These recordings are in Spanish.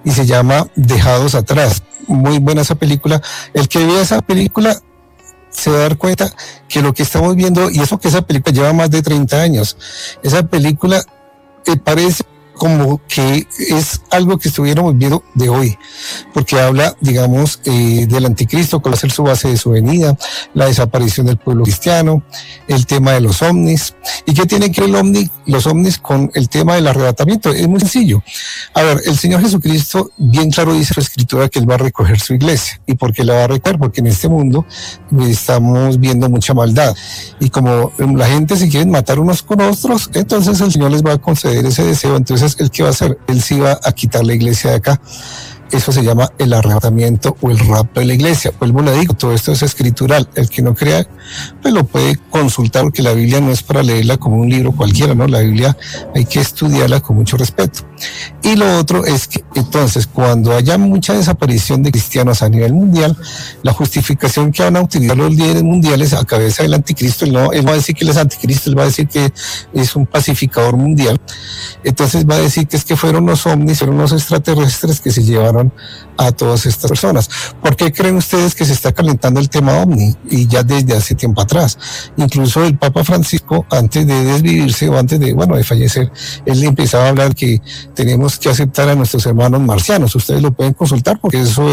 y se llama Dejados Atrás. Muy buena esa película. El que vea esa película se va a dar cuenta que lo que estamos viendo, y eso que esa película lleva más de 30 años, esa película parece como que es algo que estuviéramos viendo de hoy, porque habla, digamos, del anticristo, cuál va a ser su base de su venida, la desaparición del pueblo cristiano, el tema de los ovnis. ¿Y qué tiene que ver los ovnis con el tema del arrebatamiento? Es muy sencillo. A ver, el Señor Jesucristo bien claro dice en la Escritura que Él va a recoger su iglesia. ¿Y por qué la va a recoger? Porque en este mundo estamos viendo mucha maldad. Y como la gente se quiere matar unos con otros, entonces el Señor les va a conceder ese deseo. Entonces, ¿el qué va a hacer? Él sí va a quitar la iglesia de acá. Eso se llama el arrebatamiento o el rapto de la iglesia. Vuelvo le digo, todo esto es escritural. El que no crea, pues lo puede consultar, porque la Biblia no es para leerla como un libro cualquiera, ¿no? La Biblia hay que estudiarla con mucho respeto. Y lo otro es que, entonces, cuando haya mucha desaparición de cristianos a nivel mundial, la justificación que van a utilizar los líderes mundiales a cabeza del anticristo, él no va a decir que él es anticristo, él va a decir que es un pacificador mundial. Entonces va a decir que es que fueron los ovnis, fueron los extraterrestres que se llevaron a todas estas personas. ¿Por qué creen ustedes que se está calentando el tema ovni? Y ya desde hace tiempo atrás. Incluso el Papa Francisco, antes de desvivirse o antes de fallecer, él empezaba a hablar que tenemos que aceptar a nuestros hermanos marcianos. Ustedes lo pueden consultar porque eso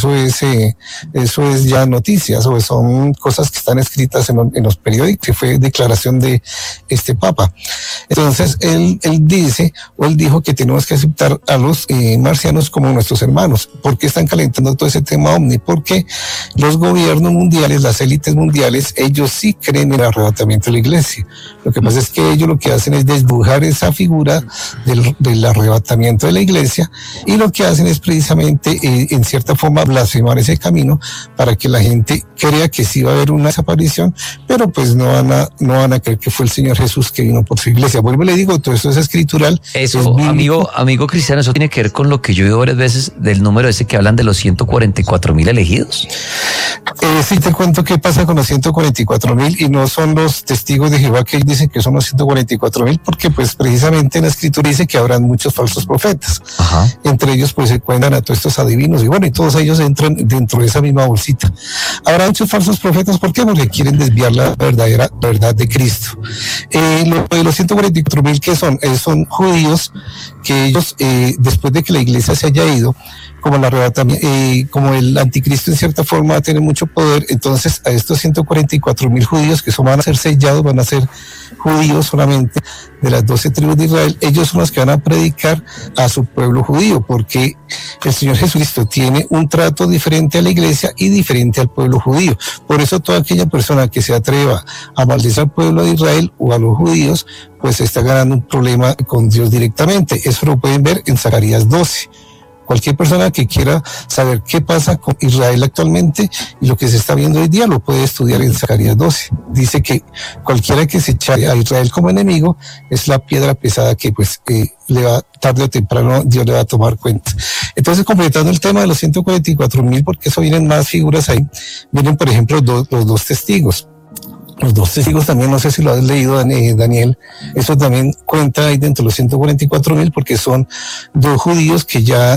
es ya noticias, o son cosas que están escritas en los periódicos, que fue declaración de este Papa. Entonces él dijo que tenemos que aceptar a los marcianos como nuestros hermanos. ¿Por qué están calentando todo ese tema ovni? Porque los gobiernos mundiales, las élites mundiales, ellos sí creen en el arrebatamiento de la iglesia. Lo que pasa es que ellos lo que hacen es desdibujar esa figura del arrebatamiento de la iglesia, y lo que hacen es precisamente, en cierta forma, blasfemar ese camino para que la gente crea que sí va a haber una desaparición, pero pues no van a creer que fue el Señor Jesús que vino por su iglesia. Vuelvo y le digo, todo esto es escritural. Eso, amigo cristiano, eso tiene que ver con lo que yo he oído varias veces del número ese que hablan de los 144,000 elegidos. Sí, te cuento qué pasa con los 144,000, y no son los testigos de Jehová que dicen que son los 144,000, porque pues precisamente en la Escritura dice que habrán muchos falsos profetas. Ajá. Entre ellos pues se cuentan a todos estos adivinos, y bueno, y todos ellos entran dentro de esa misma bolsita. Habrá muchos falsos profetas, ¿por qué? Porque quieren desviar la verdadera verdad de Cristo. Los 144,000 que son judíos que ellos, después de que la iglesia se haya ido, como como el anticristo en cierta forma va a tener mucho poder, entonces a estos 144,000 judíos que van a ser sellados, van a ser judíos solamente de las 12 tribus de Israel, ellos son los que van a predicar a su pueblo judío, porque el Señor Jesucristo tiene un trato diferente a la iglesia y diferente al pueblo judío. Por eso toda aquella persona que se atreva a maldecir al pueblo de Israel o a los judíos, pues está ganando un problema con Dios directamente. Eso lo pueden ver en Zacarías 12. Cualquier persona que quiera saber qué pasa con Israel actualmente y lo que se está viendo hoy día lo puede estudiar en Zacarías 12. Dice que cualquiera que se eche a Israel como enemigo es la piedra pesada que pues tarde o temprano Dios le va a tomar cuenta. Entonces, completando el tema de los 144,000, porque eso vienen más figuras ahí, vienen por ejemplo los dos testigos. Los dos testigos también, no sé si lo has leído, Daniel, eso también cuenta ahí dentro de los 144,000, porque son dos judíos que ya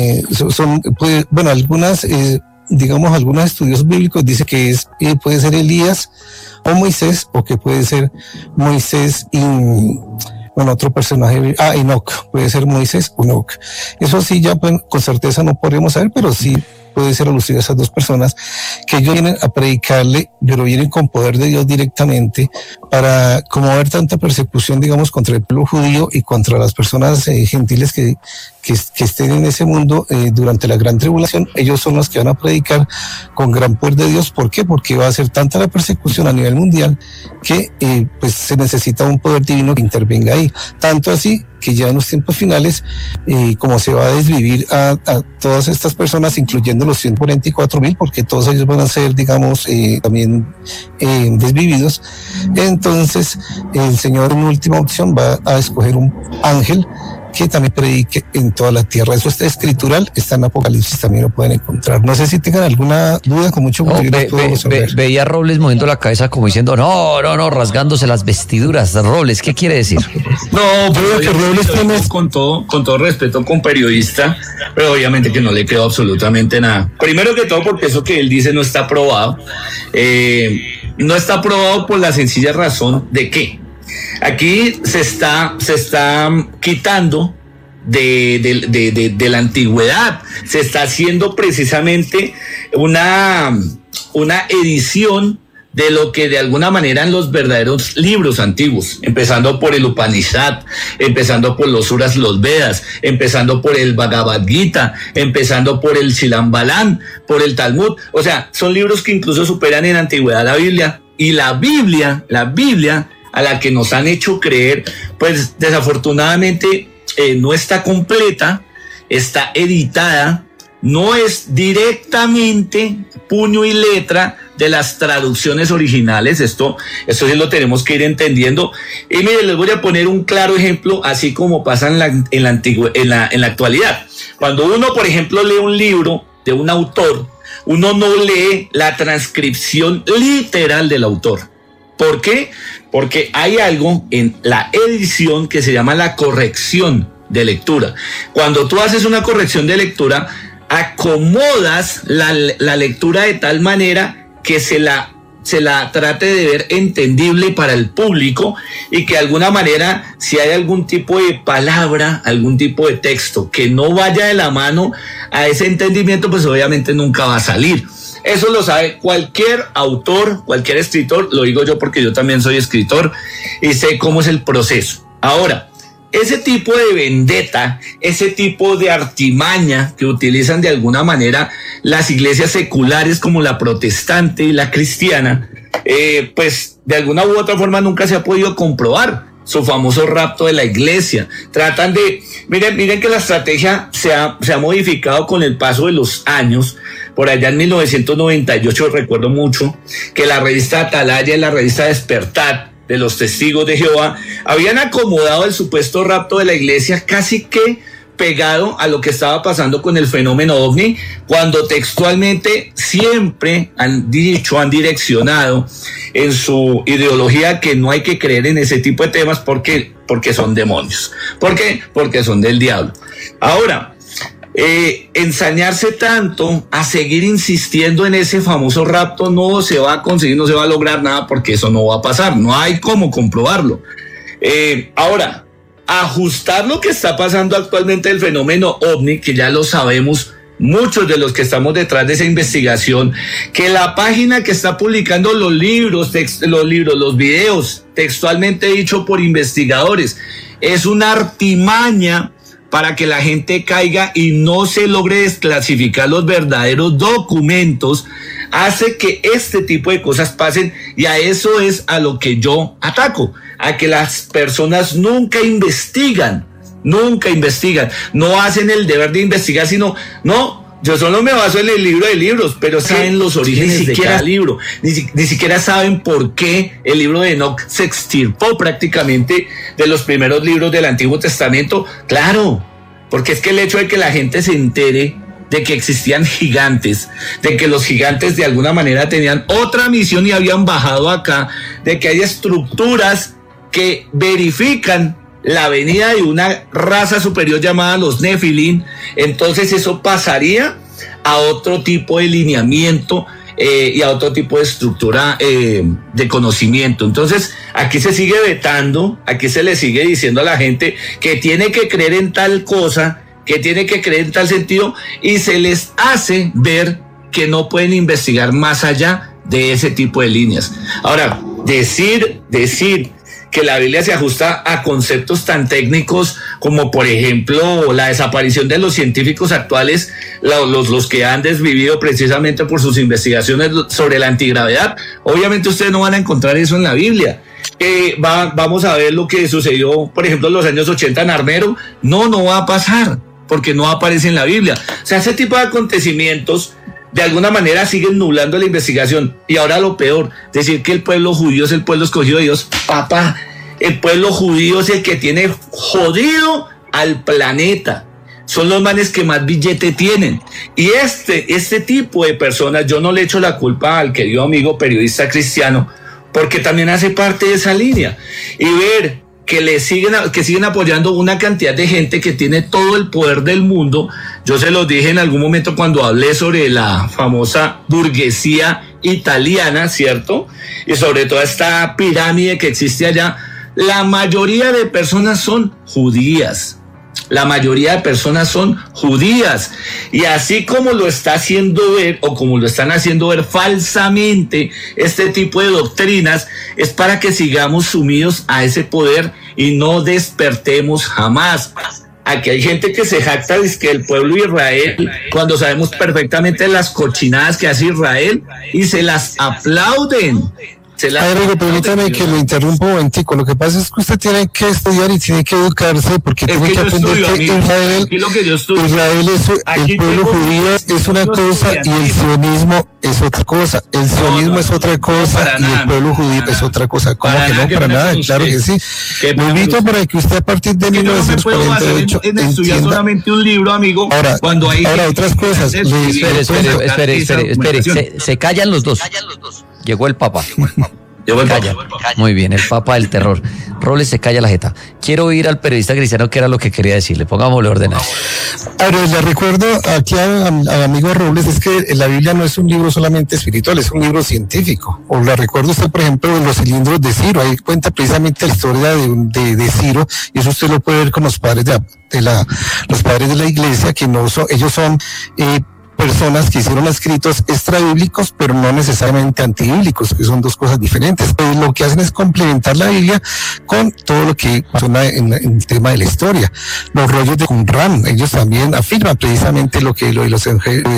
algunos estudios bíblicos dicen que puede ser Elías o Moisés, o que puede ser Moisés y otro personaje, Enoc, puede ser Moisés o Enoc. Eso sí, ya con certeza no podríamos saber, pero sí puede ser alusivo a esas dos personas, que ellos vienen a predicarle, pero vienen con poder de Dios directamente, para como haber tanta persecución, digamos, contra el pueblo judío y contra las personas gentiles que estén en ese mundo durante la gran tribulación. Ellos son los que van a predicar con gran poder de Dios. ¿Por qué? Porque va a ser tanta la persecución a nivel mundial que pues se necesita un poder divino que intervenga ahí. Tanto así que ya en los tiempos finales, como se va a desvivir a todas estas personas, incluyendo los 144,000, porque todos ellos van a ser, digamos, también desvividos. Entonces, el Señor en última opción va a escoger un ángel que también predique en toda la tierra. Eso está escritural, está en Apocalipsis, también lo pueden encontrar. No sé si tengan alguna duda, con mucho gusto. Veía Robles moviendo la cabeza como diciendo, no, rasgándose las vestiduras. Robles, ¿qué quiere decir? No, creo que Robles tiene, con todo respeto, con periodista, pero obviamente que no le quedó absolutamente nada. Primero que todo porque eso que él dice no está aprobado. No está aprobado por la sencilla razón de que aquí se está quitando de la antigüedad, se está haciendo precisamente una edición de lo que de alguna manera eran los verdaderos libros antiguos, empezando por el Upanishad, empezando por los Suras, los Vedas, empezando por el Bhagavad Gita, empezando por el Shilambalan, por el Talmud. O sea, son libros que incluso superan en antigüedad la Biblia. Y la Biblia a la que nos han hecho creer, pues desafortunadamente no está completa, está editada, no es directamente puño y letra de las traducciones originales. Esto sí lo tenemos que ir entendiendo. Y miren, les voy a poner un claro ejemplo, así como pasa en la actualidad. Cuando uno, por ejemplo, lee un libro de un autor, uno no lee la transcripción literal del autor. ¿Por qué? Porque hay algo en la edición que se llama la corrección de lectura. Cuando tú haces una corrección de lectura, acomodas la lectura de tal manera que se la trate de ver entendible para el público, y que de alguna manera, si hay algún tipo de palabra, algún tipo de texto que no vaya de la mano a ese entendimiento, pues obviamente nunca va a salir. Eso lo sabe cualquier autor, cualquier escritor, lo digo yo porque yo también soy escritor y sé cómo es el proceso. Ahora, ese tipo de vendetta, ese tipo de artimaña que utilizan de alguna manera las iglesias seculares como la protestante y la cristiana, pues de alguna u otra forma nunca se ha podido comprobar su famoso rapto de la iglesia. Tratan de, miren que la estrategia se ha modificado con el paso de los años. Por allá en 1998 recuerdo mucho que la revista Atalaya y la revista Despertar de los Testigos de Jehová habían acomodado el supuesto rapto de la iglesia casi que pegado a lo que estaba pasando con el fenómeno ovni, cuando textualmente siempre han direccionado en su ideología que no hay que creer en ese tipo de temas porque son demonios. ¿Por qué? Porque son del diablo. Ahora, ensañarse tanto a seguir insistiendo en ese famoso rapto no se va a conseguir, no se va a lograr nada, porque eso no va a pasar, no hay cómo comprobarlo. Ahora, ajustar lo que está pasando actualmente el fenómeno ovni, que ya lo sabemos muchos de los que estamos detrás de esa investigación, que la página que está publicando los libros, los videos, textualmente dicho por investigadores, es una artimaña para que la gente caiga y no se logre desclasificar los verdaderos documentos, hace que este tipo de cosas pasen, y a eso es a lo que yo ataco, a que las personas nunca investigan, no hacen el deber de investigar, sino, yo solo me baso en el libro de libros, pero saben los orígenes de cada libro, ni siquiera saben por qué el libro de Enoch se extirpó prácticamente de los primeros libros del Antiguo Testamento. Claro, porque es que el hecho de que la gente se entere de que existían gigantes, de que los gigantes de alguna manera tenían otra misión y habían bajado acá, de que hay estructuras que verifican la venida de una raza superior llamada los Nefilim, entonces eso pasaría a otro tipo de lineamiento y a otro tipo de estructura de conocimiento. Entonces aquí se sigue vetando, aquí se le sigue diciendo a la gente que tiene que creer en tal cosa, que tiene que creer en tal sentido, y se les hace ver que no pueden investigar más allá de ese tipo de líneas. Ahora, decir que la Biblia se ajusta a conceptos tan técnicos como, por ejemplo, la desaparición de los científicos actuales, los que han desvivido precisamente por sus investigaciones sobre la antigravedad. Obviamente ustedes no van a encontrar eso en la Biblia. Vamos a ver lo que sucedió, por ejemplo, en los años 80 en Armero. No va a pasar, porque no aparece en la Biblia. O sea, ese tipo de acontecimientos de alguna manera siguen nublando la investigación. Y ahora lo peor, decir que el pueblo judío es el pueblo escogido de Dios. Papá, el pueblo judío es el que tiene jodido al planeta. Son los manes que más billete tienen. Y este tipo de personas, yo no le echo la culpa al querido amigo periodista Cristiano, porque también hace parte de esa línea. Y ver que siguen apoyando una cantidad de gente que tiene todo el poder del mundo. Yo se los dije en algún momento cuando hablé sobre la famosa burguesía italiana, ¿cierto? Y sobre toda esta pirámide que existe allá. La mayoría de personas son judías. La mayoría de personas son judías. Y así como lo está haciendo ver, o como lo están haciendo ver falsamente este tipo de doctrinas, es para que sigamos sumidos a ese poder y no despertemos jamás. Aquí hay gente que se jacta de que el pueblo de Israel, cuando sabemos perfectamente las cochinadas que hace Israel, y se las aplauden. Rodrigo, permítame que lo interrumpa un momentico. Lo que pasa es que usted tiene que estudiar y tiene que educarse, porque tiene que aprender que Israel es el pueblo judío es una cosa y el sionismo es otra cosa. El sionismo es otra cosa y el pueblo judío es otra cosa. ¿Cómo que no? Para nada, claro que sí. Lo invito para que usted a partir de 1948 entienda solamente un libro, amigo. Ahora, otras cosas. Espere, se callan los dos. Llegó el Papa. Calla. Muy bien, el Papa del terror. Robles, se calla la jeta. Quiero oír al periodista Cristiano, que era lo que quería decirle. Pongámosle orden a eso. Ahora, le recuerdo aquí al amigo Robles, es que la Biblia no es un libro solamente espiritual, es un libro científico. O le recuerdo usted, por ejemplo, los cilindros de Ciro. Ahí cuenta precisamente la historia de Ciro, y eso usted lo puede ver con los padres los padres de la iglesia, que no son, ellos son personas que hicieron escritos extrabíblicos, pero no necesariamente antibíblicos, que son dos cosas diferentes. Lo que hacen es complementar la Biblia con todo lo que suena en el tema de la historia. Los rollos de Qumran, ellos también afirman precisamente lo que los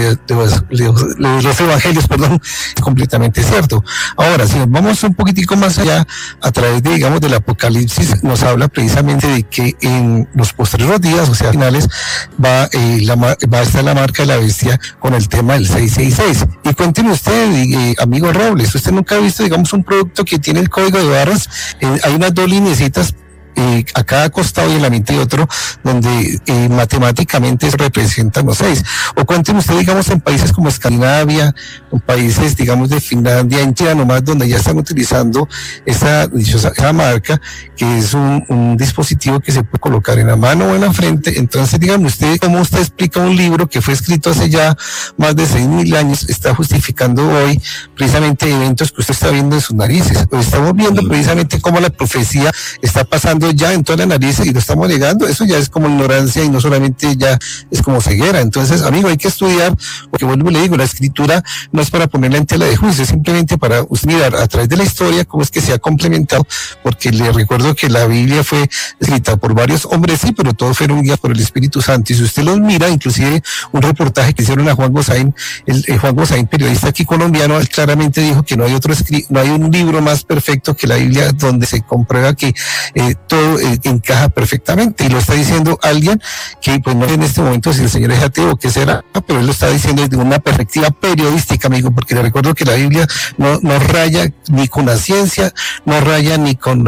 evangelios, es completamente cierto. Ahora, si nos vamos un poquitico más allá, a través de, digamos, del Apocalipsis, nos habla precisamente de que en los posteriores días, o sea, finales, va a estar la marca de la bestia con el tema del 666. Y cuénteme usted, amigo Robles, usted nunca ha visto, digamos, un producto que tiene el código de barras, hay unas dos lineecitas a cada costado y en la mitad y otro, donde matemáticamente se representan los 6. O cuénteme usted, digamos, en países como Escandinavia, en países, digamos, de Finlandia, en China nomás, donde ya están utilizando esa marca, que es un dispositivo que se puede colocar en la mano o en la frente. Entonces, dígame usted, ¿cómo usted explica un libro que fue escrito hace ya más de 6.000 años, está justificando hoy precisamente eventos que usted está viendo en sus narices? Pues estamos viendo precisamente cómo la profecía está pasando ya en toda la nariz y lo estamos negando. Eso ya es como ignorancia y no solamente ya es como ceguera. Entonces, amigo, hay que estudiar, porque vuelvo y le digo, la escritura no es para ponerla en tela de juicio, es simplemente para mirar a través de la historia cómo es que se ha complementado, porque le recuerdo que la Biblia fue escrita por varios hombres, sí, pero todos fueron guiados por el Espíritu Santo. Y si usted los mira, inclusive un reportaje que hicieron a Juan Gozaín, Juan Gozaín, periodista aquí colombiano, él claramente dijo que no hay un libro más perfecto que la Biblia, donde se comprueba que todo encaja perfectamente, y lo está diciendo alguien que pues no sé en este momento si el señor es ateo o qué será, pero él lo está diciendo desde una perspectiva periodística, amigo, porque le recuerdo que la Biblia no raya ni con la ciencia, no raya ni con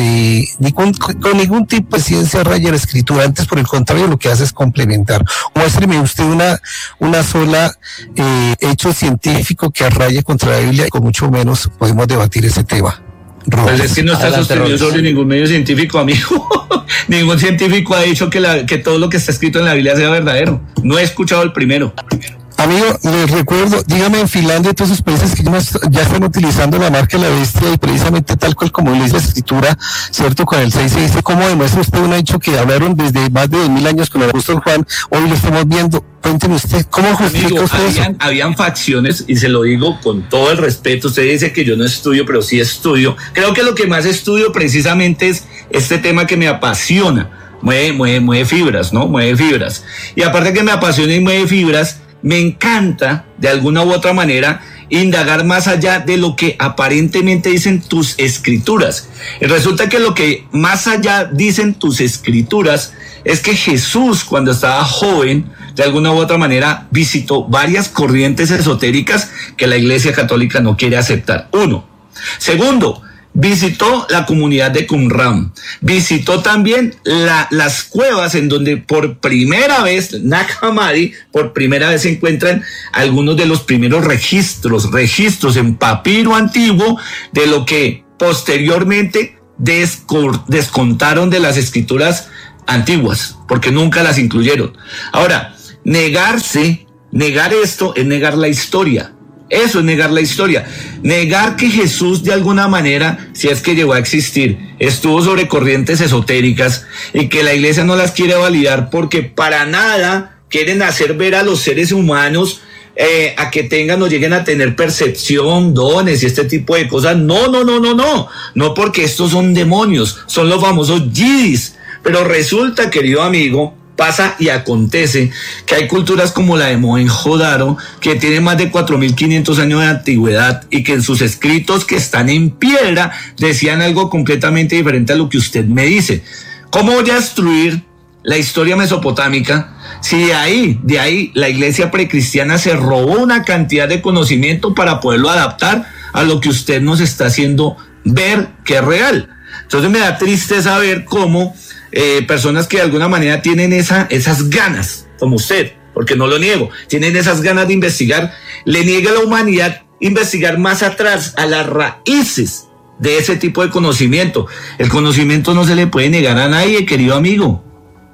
con ningún tipo de ciencia raya la escritura. Antes, por el contrario, lo que hace es complementar. Muéstreme usted una sola hecho científico que raya contra la Biblia, y con mucho menos podemos debatir ese tema. Pues es que no está sostenido sobre ningún medio científico, amigo. Ningún científico ha dicho que todo lo que está escrito en la Biblia sea verdadero. No he escuchado el primero. Amigo, les recuerdo, dígame, en Finlandia y todos esos países que ya están utilizando la marca de la bestia, y precisamente tal cual como le dice la escritura, ¿cierto? Con el 666, ¿cómo demuestra usted un hecho que hablaron desde más de 2000 años con el apóstol Juan? Hoy lo estamos viendo. Cuénteme usted, ¿cómo justifica usted eso? Habían facciones, y se lo digo con todo el respeto. Usted dice que yo no estudio, pero sí estudio. Creo que lo que más estudio precisamente es este tema que me apasiona. Mueve fibras, ¿no? Mueve fibras. Y aparte que me apasiona y mueve fibras, me encanta, de alguna u otra manera, indagar más allá de lo que aparentemente dicen tus escrituras. Y resulta que lo que más allá dicen tus escrituras es que Jesús, cuando estaba joven, de alguna u otra manera, visitó varias corrientes esotéricas que la Iglesia Católica no quiere aceptar. Uno. Segundo, visitó la comunidad de Qumran, visitó también las cuevas en donde por primera vez, Nag Hammadi, por primera vez se encuentran algunos de los primeros registros en papiro antiguo de lo que posteriormente descontaron de las escrituras antiguas, porque nunca las incluyeron. Ahora, negar esto es negar la historia. Eso es negar la historia. Negar que Jesús de alguna manera, si es que llegó a existir, estuvo sobre corrientes esotéricas y que la iglesia no las quiere validar porque para nada quieren hacer ver a los seres humanos a que tengan o lleguen a tener percepción, dones y este tipo de cosas. No, porque estos son demonios, son los famosos yidis. Pero resulta, querido amigo, pasa y acontece que hay culturas como la de Mohenjo-Daro que tiene más de 4.500 años de antigüedad y que en sus escritos que están en piedra decían algo completamente diferente a lo que usted me dice. ¿Cómo voy a destruir la historia mesopotámica si de ahí la iglesia precristiana se robó una cantidad de conocimiento para poderlo adaptar a lo que usted nos está haciendo ver que es real? Entonces me da tristeza ver cómo personas que de alguna manera tienen esas ganas, como usted, porque no lo niego, tienen esas ganas de investigar, le niega a la humanidad investigar más atrás, a las raíces de ese tipo de conocimiento. El conocimiento no se le puede negar a nadie, querido amigo.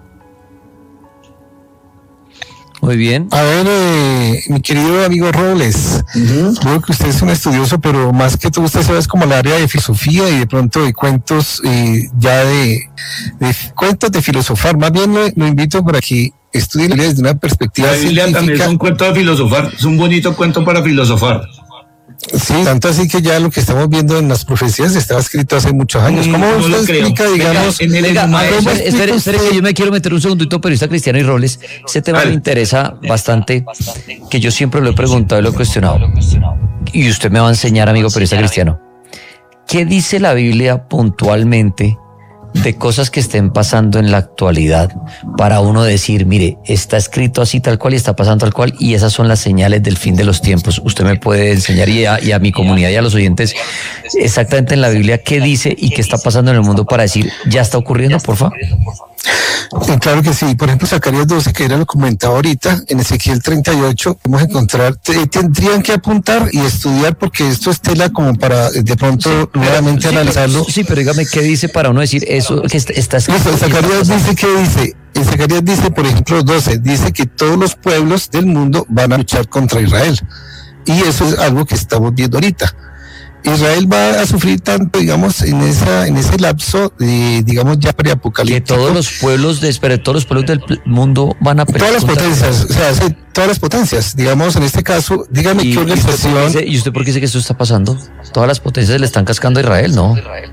Muy bien. A ver, mi querido amigo Robles, creo que usted es un estudioso, pero más que todo usted sabe es como el área de filosofía y de pronto de cuentos, ya de cuentos de filosofar. Más bien lo invito para que estudie la Biblia desde una perspectiva científica. La Biblia también es un cuento de filosofar, es un bonito cuento para filosofar. Sí, tanto así que ya lo que estamos viendo en las profecías estaba escrito hace muchos años. ¿Cómo usted explica, digamos? Espere que yo me quiero meter un segundito, periodista Cristiano y Robles. Ese tema me interesa bastante, que yo siempre lo he preguntado y lo he cuestionado. Y usted me va a enseñar, amigo periodista Cristiano. ¿Qué dice la Biblia puntualmente de cosas que estén pasando en la actualidad para uno decir, mire, está escrito así tal cual y está pasando tal cual y esas son las señales del fin de los tiempos? Usted me puede enseñar y a mi comunidad y a los oyentes exactamente en la Biblia qué dice y qué está pasando en el mundo para decir, ya está ocurriendo, por favor. Claro que sí. Por ejemplo, Zacarías 12, que era lo comentado ahorita, en Ezequiel 38, vamos a encontrar, tendrían que apuntar y estudiar porque esto es tela como para de pronto nuevamente analizarlo. Pero dígame, ¿qué dice para uno decir eso que está escrito? Zacarías dice, ¿qué dice? En Zacarías dice, por ejemplo, 12, dice que todos los pueblos del mundo van a luchar contra Israel. Y eso es algo que estamos viendo ahorita. Israel va a sufrir tanto, digamos, en ese lapso de, digamos, ya preapocalíptico. Que todos los pueblos del mundo van a todas las potencias, o sea, sí, todas las potencias, digamos, en este caso, dígame qué organización. ¿Y usted por qué dice que esto está pasando? Todas las potencias le están cascando a Israel, ¿no?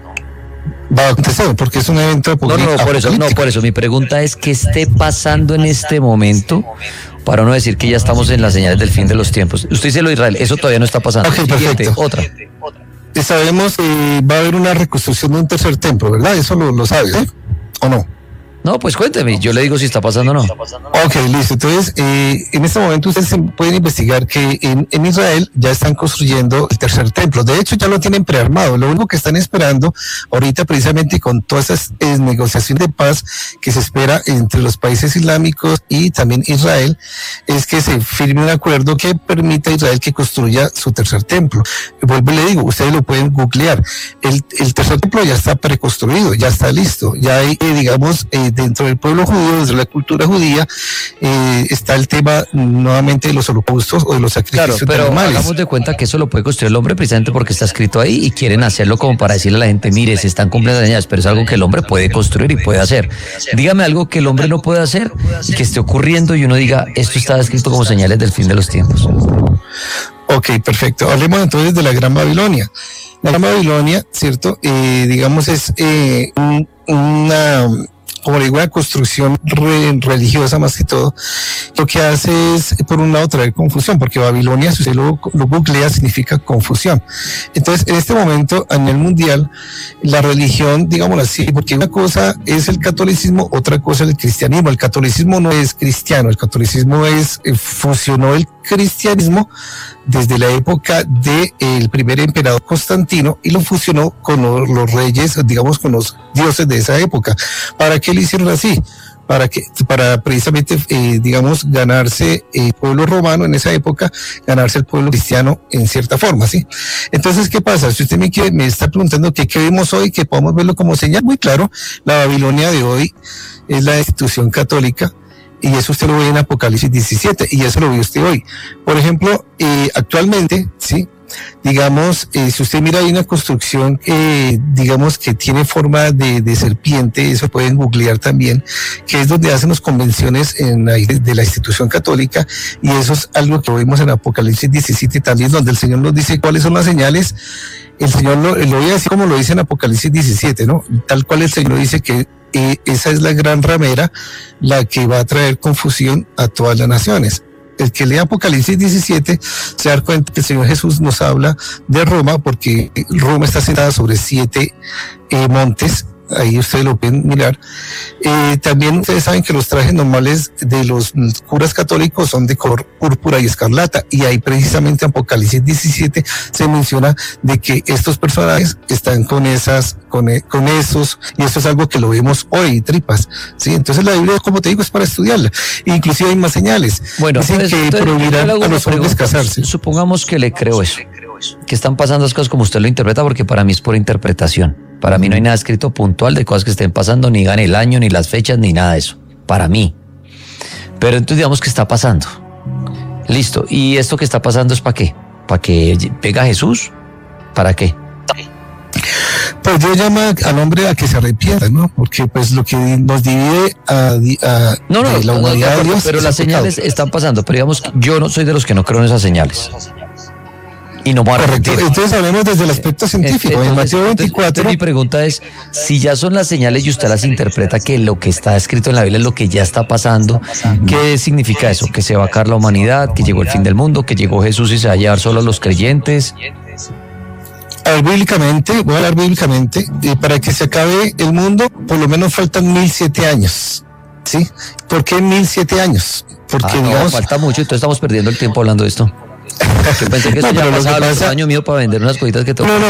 Va a contestar, porque es un evento apocalíptico. Por eso. Mi pregunta es, ¿qué esté pasando en este momento para no decir que ya estamos en las señales del fin de los tiempos? Usted dice lo de Israel, eso todavía no está pasando. Ok, perfecto. Otra. Sabemos que va a haber una reconstrucción de un tercer templo, ¿verdad? Eso lo sabe, ¿o no? No, pues cuénteme, yo le digo si está pasando o no. Ok, listo. Entonces, en este momento ustedes pueden investigar que en Israel ya están construyendo el tercer templo. De hecho, ya lo tienen prearmado. Lo único que están esperando ahorita, precisamente con todas esas negociaciones de paz que se espera entre los países islámicos y también Israel, es que se firme un acuerdo que permita a Israel que construya su tercer templo. Vuelvo y le digo, ustedes lo pueden googlear. El tercer templo ya está preconstruido, ya está listo. Ya hay, digamos, dentro del pueblo judío, desde la cultura judía, está el tema nuevamente de los holocaustos o de los sacrificios de animales. Pero hagamos de cuenta que eso lo puede construir el hombre precisamente porque está escrito ahí y quieren hacerlo como para decirle a la gente, mire, se están cumpliendo las señales, pero es algo que el hombre puede construir y puede hacer. Dígame algo que el hombre no puede hacer y que esté ocurriendo y uno diga, esto está escrito como señales del fin de los tiempos. Ok, perfecto. Hablemos entonces de la Gran Babilonia. La Gran Babilonia, ¿cierto? Digamos, es como digo, una construcción religiosa más que todo. Lo que hace es, por un lado, traer confusión, porque Babilonia, si usted lo googlea, significa confusión. Entonces, en este momento, a nivel mundial, la religión, digámoslo así, porque una cosa es el catolicismo, otra cosa es el cristianismo. El catolicismo no es cristiano, el catolicismo fusionó cristianismo desde la época del primer emperador Constantino y lo fusionó con los reyes, digamos, con los dioses de esa época. ¿Para qué lo hicieron así? Para precisamente, digamos, ganarse el pueblo romano en esa época, ganarse el pueblo cristiano en cierta forma, ¿sí? Entonces, ¿qué pasa? Si usted me está preguntando qué vemos hoy, que podamos verlo como señal, muy claro, la Babilonia de hoy es la institución católica, y eso usted lo ve en Apocalipsis 17, y eso lo ve usted hoy. Por ejemplo, actualmente, ¿sí? Digamos, si usted mira, hay una construcción, digamos, que tiene forma de serpiente, eso pueden googlear también, que es donde hacen las convenciones de la institución católica, y eso es algo que vemos en Apocalipsis 17 también, donde el Señor nos dice cuáles son las señales. El Señor lo voy a decir como lo dice en Apocalipsis 17, ¿no? Tal cual el Señor dice que esa es la gran ramera, la que va a traer confusión a todas las naciones. El que lee Apocalipsis 17 se da cuenta que el Señor Jesús nos habla de Roma, porque Roma está sentada sobre 7 montes. Ahí ustedes lo pueden mirar. También ustedes saben que los trajes normales de los curas católicos son de color púrpura y escarlata, y ahí precisamente en Apocalipsis 17 se menciona de que estos personajes están con esos, y esto es algo que lo vemos hoy, tripas, ¿sí? Entonces la Biblia, como te digo, es para estudiarla. Inclusive hay más señales. Bueno, dicen que prohibirán a los hombres casarse. Supongamos que le creo eso, que están pasando las cosas como usted lo interpreta, porque para mí es por interpretación. Para mí no hay nada escrito puntual de cosas que estén pasando, ni gane el año, ni las fechas, ni nada de eso. Para mí. Pero entonces digamos que está pasando. Listo. ¿Y esto que está pasando es para qué? ¿Para que venga Jesús? ¿Para qué? Pues Dios llama al hombre a que se arrepienta, ¿no? Porque pues lo que nos divide de la humanidad de Dios, pero las señales están pasando. Pero digamos, yo no soy de los que no creo en esas señales. Y no va a correcto. Entonces hablemos desde el aspecto científico. En Mateo 24. Mi pregunta es, si ya son las señales y usted las interpreta que lo que está escrito en la Biblia es lo que ya está pasando, ¿qué significa eso? ¿Que se va a acabar la humanidad? ¿Que llegó el fin del mundo? ¿Que llegó Jesús y se va a llevar solo a los creyentes? A ver, voy a hablar bíblicamente, para que se acabe el mundo, por lo menos faltan 1007 años. ¿Sí? ¿Por qué 1007 años? Porque digamos, falta mucho, entonces estamos perdiendo el tiempo hablando de esto. Yo pensé que esto ya pasaba el año mío para vender unas cositas que tengo. No,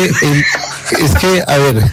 es que, a ver,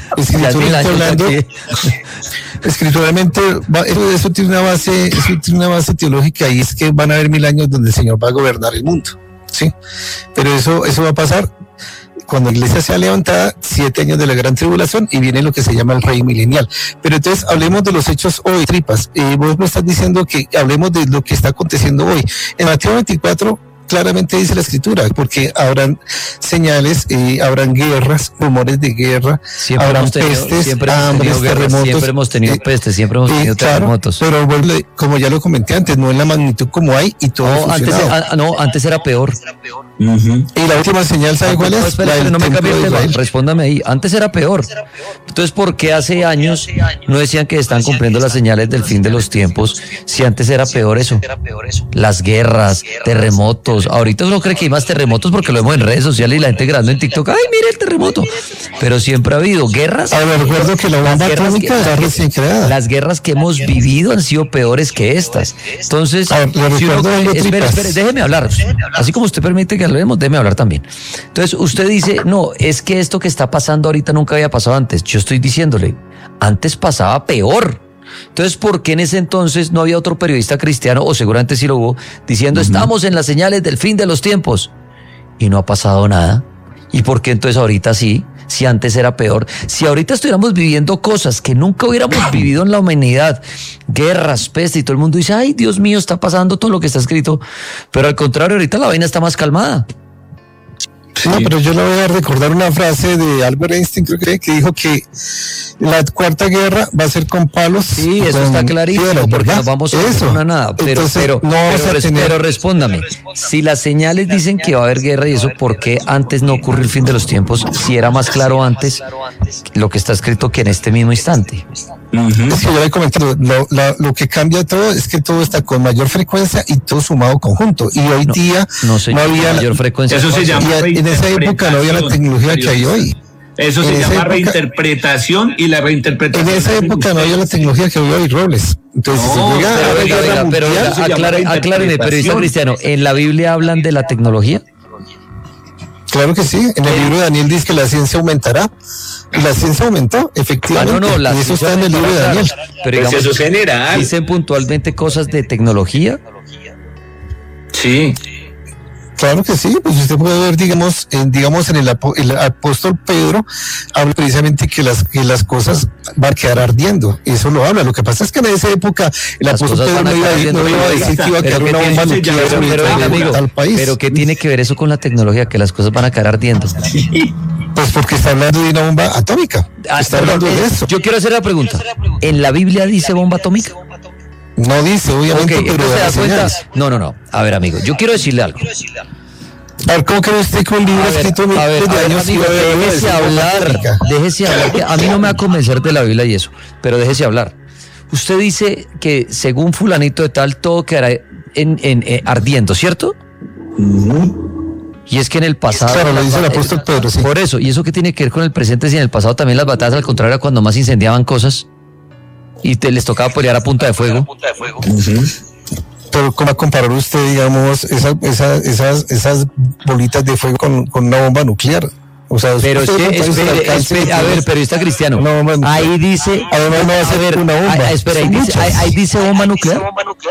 escrituralmente, eso tiene una base teológica, y es que van a haber 1000 años donde el Señor va a gobernar el mundo, ¿sí? Pero eso va a pasar cuando la iglesia sea levantada, 7 años de la gran tribulación, y viene lo que se llama el rey milenial. Pero entonces hablemos de los hechos hoy, tripas. Vos me estás diciendo que hablemos de lo que está aconteciendo hoy. En Mateo 24 claramente dice la escritura, porque habrán señales, habrán guerras, rumores de guerra, habrán pestes, hambres, terremotos. Siempre hemos tenido pestes, siempre hemos tenido terremotos. Pero como ya lo comenté antes, no en la magnitud como hay, y todo antes era peor. Y la última señal, ¿sabe cuál es? No me cambie el tema, respóndame ahí. Antes era peor. Entonces, ¿por qué hace años no decían que están cumpliendo las señales del fin de los tiempos si antes era peor eso? Las guerras, terremotos. Ahorita uno cree que hay más terremotos porque lo vemos en redes sociales y la gente grabando en TikTok. ¡Ay, mire el terremoto! Pero siempre ha habido guerras. A ver, recuerdo que la bomba atómica está recién creada. Las guerras que hemos vivido han sido peores que estas. Entonces, espere, déjeme hablar. Así como usted permite que hablemos, déjeme hablar también. Entonces, usted dice, no, es que esto que está pasando ahorita nunca había pasado antes. Yo estoy diciéndole, antes pasaba peor. Entonces, ¿por qué en ese entonces no había otro periodista cristiano, o seguramente sí lo hubo, diciendo estamos en las señales del fin de los tiempos? Y no ha pasado nada. ¿Y por qué entonces ahorita sí? Si antes era peor. Si ahorita estuviéramos viviendo cosas que nunca hubiéramos vivido en la humanidad, guerras, peste, y todo el mundo dice, ay, Dios mío, está pasando todo lo que está escrito. Pero al contrario, ahorita la vaina está más calmada. Sí, pero yo le voy a recordar una frase de Albert Einstein, creo que dijo que la cuarta guerra va a ser con palos. Sí, eso está clarísimo, porque nos vamos a nada. Pero respóndame, si las señales dicen que va a haber guerra y eso, ¿por qué antes no ocurrió el fin de los tiempos? Si era más claro antes lo que está escrito que en este mismo instante. Es que yo le he comentado, lo que cambia todo es que todo está con mayor frecuencia y todo sumado conjunto. Y hoy día no había mayor frecuencia. Eso se llama. En esa época no había la tecnología que hay hoy. Eso se llama reinterpretación, y la reinterpretación. En esa época no había la tecnología que hoy Robles. Entonces, pero acláreme, periodista cristiano, ¿en la Biblia hablan de la tecnología? Claro que sí, en el libro de Daniel dice que la ciencia aumentará, y la ciencia aumentó, efectivamente. Y eso está en el libro de Daniel. Pero digamos, eso es general. ¿Dicen puntualmente cosas de tecnología? Sí. Claro que sí, pues usted puede ver, digamos en el apóstol Pedro habla precisamente que las cosas van a quedar ardiendo, eso lo habla. Lo que pasa es que en esa época el apóstol Pedro no iba a decir que iba a quedar una bomba nuclear sobre tal país. Pero ¿qué tiene que ver eso con la tecnología, que las cosas van a quedar ardiendo? Pues porque está hablando de una bomba atómica. Está hablando de eso. Yo quiero hacer la pregunta, ¿en la Biblia dice bomba atómica? No dice, obviamente, pero ¿se da cuenta? No. A ver, amigo, yo quiero decirle algo. A ver, ¿cómo cree usted que un libro escrito en años amigo, déjese hablar. Que a mí no me va a convencer de la Biblia y eso, pero déjese hablar. Usted dice que según fulanito de tal, todo quedará ardiendo, ¿cierto? Y es que en el pasado... Claro, lo dice el apóstol Pedro, sí. Por eso, ¿y eso qué tiene que ver con el presente si en el pasado también las batallas, al contrario, era cuando más incendiaban cosas y les tocaba pelear a punta de fuego? Pero ¿cómo va a comparar usted, digamos, esas bolitas de fuego con una bomba nuclear? O sea, pero es que, espere, a ver, periodista cristiano, ahí dice, además no va a ser una bomba. Espera, ahí dice bomba nuclear.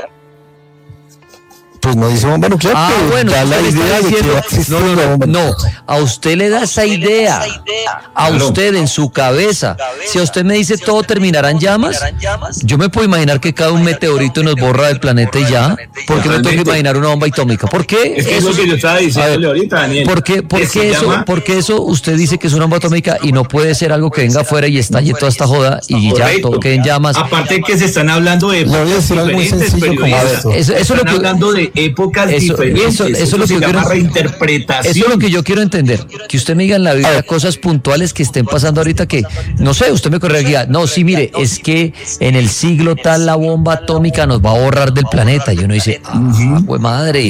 Pues no dice bomba nuclear, pero bueno, da la idea de que va a existir una bomba nuclear. A usted le da esa idea, a usted en su cabeza. Si a usted me dice todo terminará en llamas, yo me puedo imaginar que cada un meteorito nos borra del planeta y ya. ¿Por qué me tengo que imaginar una bomba atómica? ¿Por qué? Es que eso que yo estaba diciéndole ahorita, Daniel. ¿Por qué eso usted dice que es una bomba atómica y no puede ser algo que venga afuera y estalle toda esta joda y ya todo quede en llamas? Aparte que se están hablando de épocas diferentes, eso es lo que hablando de épocas diferentes. Eso es lo que se llama reinterpretación. Eso es lo que yo quiero entender. Que usted me diga en la Biblia cosas puntuales que estén pasando ahorita que, no sé, usted me corregiría. No, sí, mire, es que en el siglo tal la bomba atómica nos va a borrar del planeta. Y uno dice, pues madre,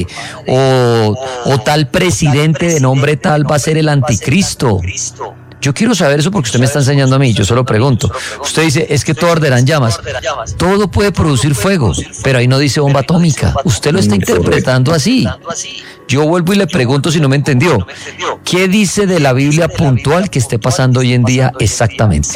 o tal presidente de nombre tal va a ser el anticristo. Yo quiero saber eso porque usted me está enseñando a mí, yo solo pregunto. Usted dice, es que todo arderá en llamas. Todo puede producir fuego, pero ahí no dice bomba atómica. Usted lo está interpretando así. Yo vuelvo y le pregunto si no me entendió. ¿Qué dice de la Biblia puntual que esté pasando hoy en día exactamente?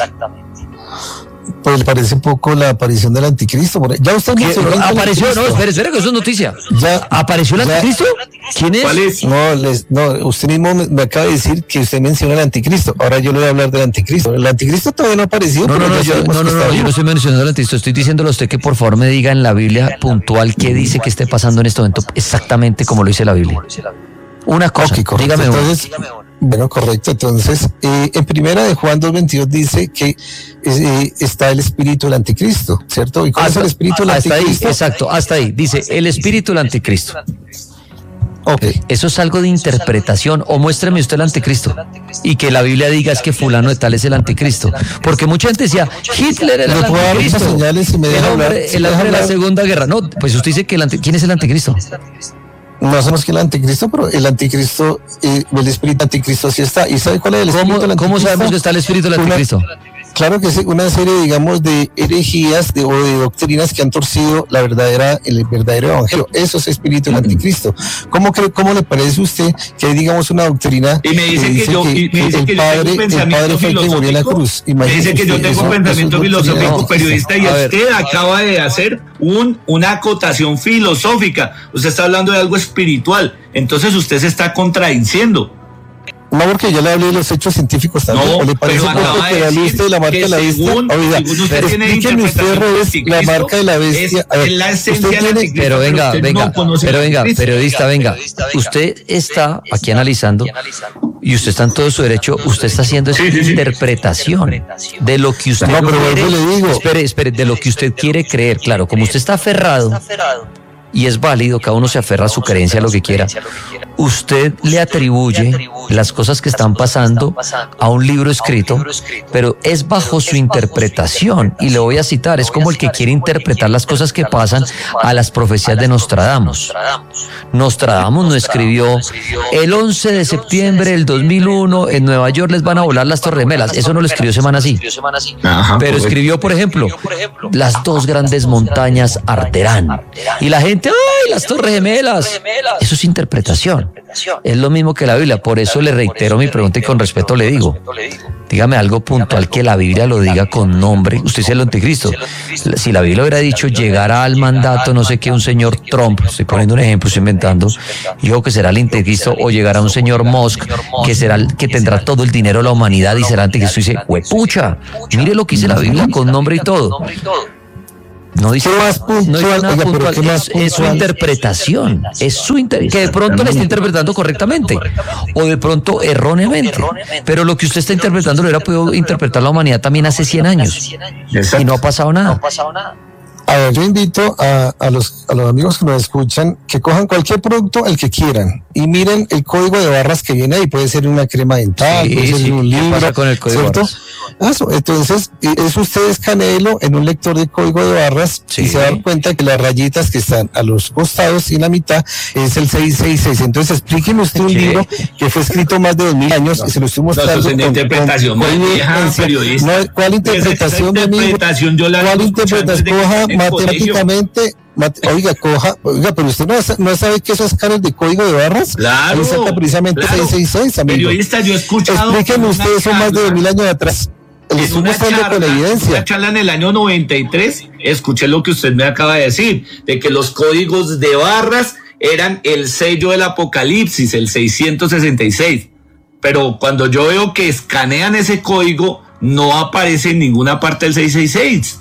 Pues le parece un poco la aparición del anticristo. Ya usted apareció, no, espere, que eso es noticia. ¿Ya apareció el anticristo? ¿Quién es? ¿Cuál es? No, usted mismo me acaba de decir que usted menciona el anticristo. Ahora yo le voy a hablar del anticristo. El anticristo todavía no ha aparecido. Yo no estoy mencionando el anticristo. Estoy diciéndole a usted que por favor me diga en la Biblia puntual qué dice que esté pasando en este momento exactamente como lo dice la Biblia. Una cosa, dígame una. Entonces, bueno, correcto. Entonces, en primera de Juan 2:22 dice que está el espíritu del anticristo, ¿cierto? ¿Y cuál es el espíritu del anticristo? Hasta ahí, exacto, hasta ahí. Dice, el espíritu del anticristo. Okay. Eso es algo de interpretación. O muéstreme usted el anticristo y que la Biblia diga es que fulano de tal es el anticristo, porque mucha gente decía Hitler era el anticristo, el hombre de la Segunda Guerra. No, pues usted dice que ¿quién es el anticristo? No sabemos quién es el anticristo, pero el anticristo, el espíritu anticristo sí está. ¿Y sabe cuál es el espíritu del anticristo? ¿Cómo sabemos que está el espíritu del anticristo? Claro que sí, una serie, digamos, de herejías o de doctrinas que han torcido el verdadero evangelio. Eso es espíritu del anticristo. ¿Cómo le parece a usted que hay, digamos, una doctrina y me dice que el padre fue el que murió en la cruz? Me dice que yo tengo pensamiento filosófico, periodista, y usted acaba de hacer una acotación filosófica. Usted está hablando de algo espiritual. Entonces usted se está contradiciendo. No, porque yo le hablé de los hechos científicos también. No, ¿le parece pero acaba que la lista de la marca de la bestia? Explíqueme usted al revés la marca de la bestia. Es la esencia de la Biblia. Pero venga, periodista, venga. Usted está aquí analizando y usted está en todo su derecho. Usted está haciendo esa interpretación de lo que usted quiere. Le digo. Espere, de lo que usted quiere creer. Claro, como usted está aferrado y es válido, cada uno se aferra a su creencia, a lo que quiera. usted le atribuye las cosas que están pasando a un libro escrito, pero es bajo su interpretación. Y le voy a citar, es como el que quiere interpretar las cosas que pasan a las profecías de Nostradamus. Nostradamus no escribió: el 11 de septiembre del 2001 en Nueva York les van a volar las Torres Gemelas. Eso no lo escribió semana sí. Pero escribió, por ejemplo, las dos grandes montañas arderán. Y la gente, ¡ay, las Torres Gemelas! Eso es interpretación. Es lo mismo que la Biblia. Por eso le reitero mi pregunta y con respeto le digo, dígame algo puntual que la Biblia lo diga con nombre. Usted es el anticristo. Si la Biblia hubiera dicho llegará al mandato no sé qué un señor Trump, estoy poniendo un ejemplo, estoy inventando, digo que será el anticristo, o llegará un señor Musk que será el que tendrá todo el dinero de la humanidad y será anticristo, y dice, huepucha, mire lo que dice la Biblia con nombre y todo. No dice más nada puntual, es su interpretación, que de pronto le está interpretando correctamente o de pronto erróneamente, pero lo que usted está interpretando lo hubiera podido interpretar la humanidad también hace 100 años. Exacto. Y no ha pasado nada. A ver, yo invito a los amigos que nos escuchan que cojan cualquier producto, el que quieran, y miren el código de barras que viene ahí. Puede ser una crema dental, puede ser un libro. ¿Qué pasa con el código de barras? Entonces, eso usted escanéelo en un lector de código de barras y se dan cuenta que las rayitas que están a los costados y en la mitad es el 666. Entonces, explíqueme usted un libro que fue escrito más de 2000 años y se lo estoy mostrando. Interpretación periodista. ¿Cuál interpretación de mí? ¿Cuál interpretación? Coja matemáticamente. Oiga, pero usted no sabe que esos escáneres de código de barras. Claro. Ahí está precisamente 666, amigo. Periodista, yo he escuchado. Explíquenme ustedes, son más de 2000 años atrás. En una charla en el año 93, escuché lo que usted me acaba de decir, de que los códigos de barras eran el sello del apocalipsis, el 666. Pero cuando yo veo que escanean ese código, no aparece en ninguna parte del 666.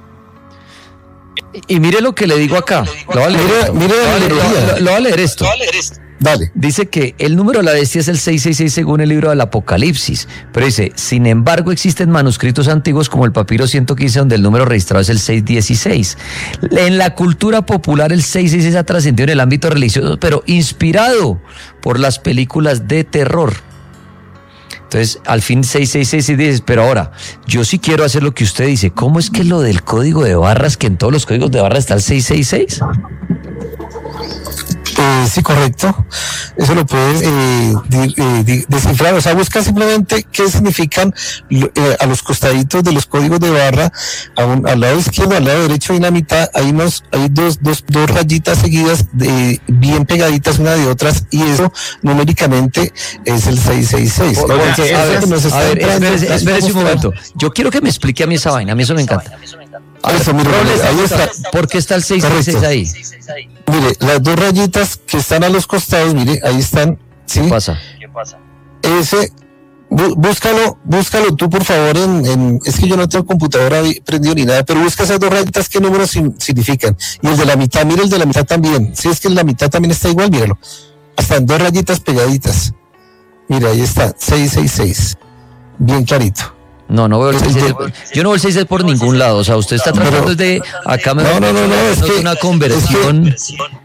Y mire lo que le digo acá. Lo voy a leer esto. Dale. Dice que el número de la bestia es el 666 según el libro del Apocalipsis, pero dice, sin embargo existen manuscritos antiguos como el papiro 115 donde el número registrado es el 616. En la cultura popular el 666 ha trascendido en el ámbito religioso, pero inspirado por las películas de terror. Entonces, al fin 666 y dices, pero ahora, yo sí quiero hacer lo que usted dice. ¿Cómo es que lo del código de barras, que en todos los códigos de barras está el 666? Sí, correcto. Eso lo puedes descifrar. O sea, busca simplemente qué significan a los costaditos de los códigos de barra, al lado izquierdo, al lado derecho y en la mitad hay dos rayitas seguidas bien pegaditas una de otras, y eso numéricamente es el 666. Espérese un momento. Yo quiero que me explique a mí esa vaina. A mí eso me encanta. Eso, mire, ahí está. ¿Por qué está el 666 ahí? Mire, las dos rayitas que están a los costados, mire, ahí están. ¿Sí? ¿Qué pasa? Ese, búscalo tú, por favor, es que yo no tengo computadora prendido ni nada, pero busca esas dos rayitas, qué números significan. Y el de la mitad, mire el de la mitad también. Si es que en la mitad también está igual, míralo. Están dos rayitas pegaditas. Mire, ahí está, 666. Bien clarito. No veo el 666. Yo no veo el 666 por ningún lado. O sea, usted está tratando de acá me es que una conversión.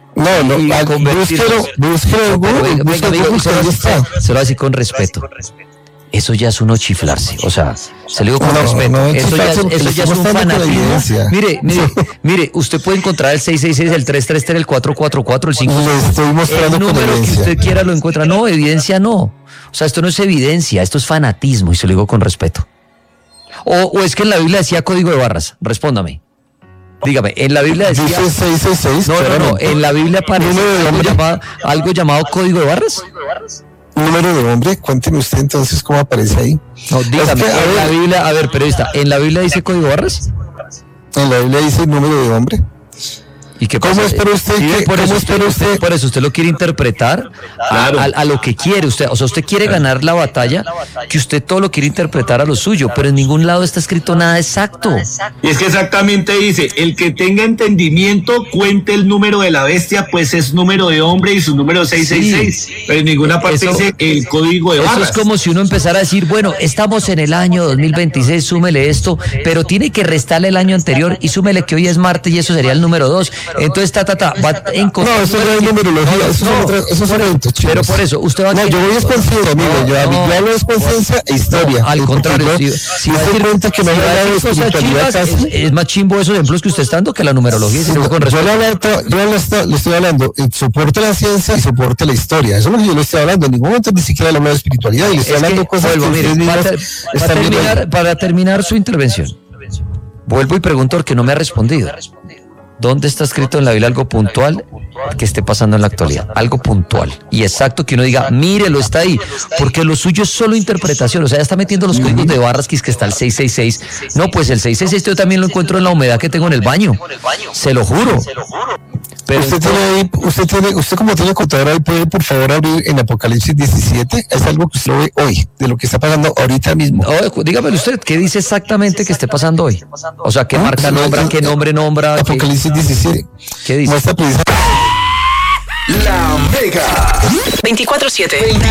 Búsquelo, se lo va a decir con respeto. Eso ya es uno chiflarse. O sea, se lo digo con respeto. Eso ya es un fanatismo. Mire, usted puede encontrar el 666, el 333, el 444, el 5. El número que usted quiera lo encuentra. No, evidencia no. O sea, esto no es evidencia, esto es fanatismo, y se lo digo con respeto. O es que en la Biblia decía código de barras. Respóndame. Dígame, en la Biblia decía... Dice 666. No. En la Biblia aparece algo llamado código de barras. Número de hombre, cuénteme usted entonces cómo aparece ahí. No, dígame, en la Biblia, a ver, periodista, ¿en la Biblia dice código de barras? En la Biblia dice número de hombre. ¿Y qué pasa? ¿Cómo espera usted? Por eso usted lo quiere interpretar a lo que quiere usted. O sea, usted quiere ganar la batalla, que usted todo lo quiere interpretar a lo suyo, pero en ningún lado está escrito nada exacto. Y es que exactamente dice, el que tenga entendimiento cuente el número de la bestia, pues es número de hombre y su número 666. Sí, pero en ninguna parte dice el código de barras. Eso es como si uno empezara a decir, bueno, estamos en el año 2026, súmele esto, pero tiene que restarle el año anterior y súmele que hoy es martes y eso sería el número 2. Entonces, va a encontrar... No, eso no es numerología, eso son eventos, chicos. Pero por eso, usted va a... No, yo voy a conciencia, amigo, yo hablo de conciencia e historia. Al contrario, si va a decir cuenta que no me habla de espiritualidad casi... Es más chimbo esos ejemplos que usted está dando que la numerología. Yo le estoy hablando, soporte la ciencia y soporte la historia. Eso es lo que yo le estoy hablando. En ningún momento ni siquiera le hablo de espiritualidad y le estoy hablando cosas que ustedes mismos están viendo. Para terminar su intervención, vuelvo y pregunto porque no me ha respondido. ¿Dónde está escrito en la Biblia algo puntual que esté pasando en la actualidad? Algo puntual y exacto que uno diga, mírelo, está ahí, porque lo suyo es solo interpretación, o sea, ya está metiendo los códigos de barras que está el 666. No, pues el 666 yo también lo encuentro en la humedad que tengo en el baño, se lo juro. Pero usted como tiene contador ahí, puede por favor abrir en Apocalipsis 17, es algo que usted ve hoy, de lo que está pasando ahorita mismo. Dígame usted, ¿qué dice exactamente que esté pasando hoy? O sea, ¿qué marca nombra, qué nombre nombra? Apocalipsis 17. ¿Qué dice? Muestra La Mega 24/7